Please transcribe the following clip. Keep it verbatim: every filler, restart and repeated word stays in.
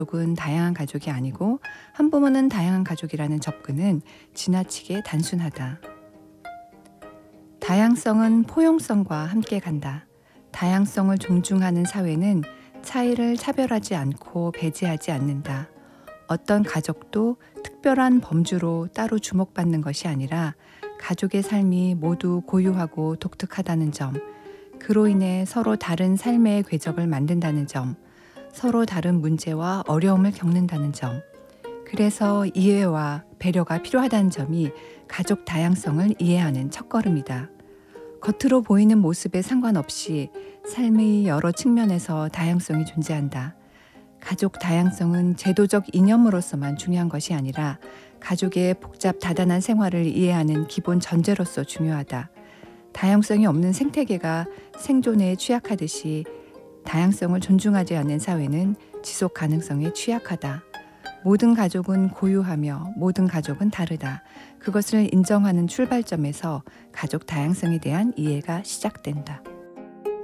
가족은 다양한 가족이 아니고 한부모는 다양한 가족이라는 접근은 지나치게 단순하다. 다양성은 포용성과 함께 간다. 다양성을 존중하는 사회는 차이를 차별하지 않고 배제하지 않는다. 어떤 가족도 특별한 범주로 따로 주목받는 것이 아니라 가족의 삶이 모두 고유하고 독특하다는 점, 그로 인해 서로 다른 삶의 궤적을 만든다는 점, 서로 다른 문제와 어려움을 겪는다는 점, 그래서 이해와 배려가 필요하다는 점이 가족 다양성을 이해하는 첫걸음이다. 겉으로 보이는 모습에 상관없이 삶의 여러 측면에서 다양성이 존재한다. 가족 다양성은 제도적 이념으로서만 중요한 것이 아니라 가족의 복잡 다단한 생활을 이해하는 기본 전제로서 중요하다. 다양성이 없는 생태계가 생존에 취약하듯이 다양성을 존중하지 않는 사회는 지속 가능성에 취약하다. 모든 가족은 고유하며 모든 가족은 다르다. 그것을 인정하는 출발점에서 가족 다양성에 대한 이해가 시작된다.